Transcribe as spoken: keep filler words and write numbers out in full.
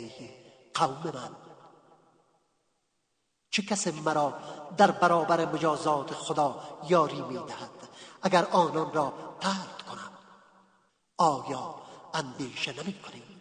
علیه قوم من. چه کس مرا در برابر مجازات خدا یاری می دهد اگر آنان را طرد کنم؟ آیا اندیشه نمی کنید